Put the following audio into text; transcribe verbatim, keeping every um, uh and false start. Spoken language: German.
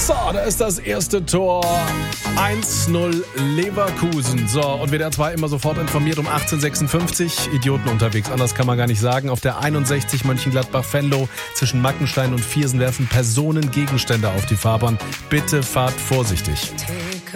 So, da ist das erste Tor. eins null Leverkusen. So, und W D R zwei immer sofort informiert um achtzehn Uhr sechsundfünfzig. Idioten unterwegs, anders kann man gar nicht sagen. Auf der einundsechzig Mönchengladbach-Venlo zwischen Mackenstein und Viersen werfen Personen Gegenstände auf die Fahrbahn. Bitte fahrt vorsichtig.